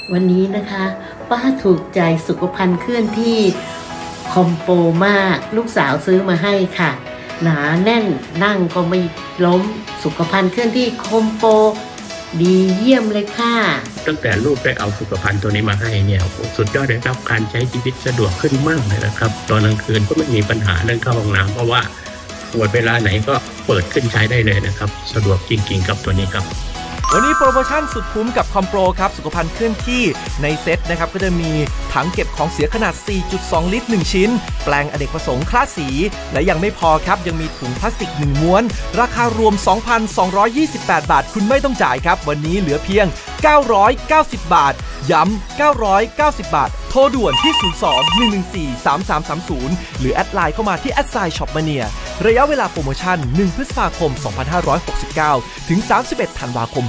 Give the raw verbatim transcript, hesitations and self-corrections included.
วันนี้นะคะป้าถูกใจสุขภัณฑ์เคลื่อนที่คอมโปมากลูกสาวซื้อมาให้ค่ะหนาแน่นนั่งก็ไม่ล้มสุขภัณฑ์เคลื่อนที่คอมโปดีเยี่ยมเลยค่ะตั้งแต่ลูกได้เอาสุขภัณฑ์ตัวนี้มาให้เนี่ยสุดยอดเลยครับการใช้ชีวิตสะดวกขึ้นมากเลยนะครับตอนกลางคืนก็ไม่มีปัญหาเรื่องเข้าห้องน้ำเพราะว่าปวดเวลาไหนก็เปิดขึ้นใช้ได้เลยนะครับสะดวกจริงๆกับตัวนี้ครับวันนี้โปรโมชั่นสุดคุ้มกับคอมโปรครับสุขภัณฑ์เคลื่อนที่ในเซ็ตนะครับก็จะมีถังเก็บของเสียขนาด สี่จุดสอง ลิตรหนึ่งชิ้นแปลงอเนกประสงค์คลาสสีและยังไม่พอครับยังมีถุงพลาสติกหนึ่งม้วนราคารวม สองพันสองร้อยยี่สิบแปด บาทคุณไม่ต้องจ่ายครับวันนี้เหลือเพียงเก้าร้อยเก้าสิบบาทย้ำเก้าร้อยเก้าสิบบาทโทรด่วนที่ศูนย์ สอง หนึ่ง หนึ่ง สี่ สาม สาม สาม ศูนย์หรือแอดไลน์เข้ามาที่แอดไซน์ช็อปมาเนียระยะเวลาโปรโมชั่นหนึ่งพฤษภาคมสองพันห้าร้อยหกสิบเก้าถึงสามสิบเอ็ดธันวาคม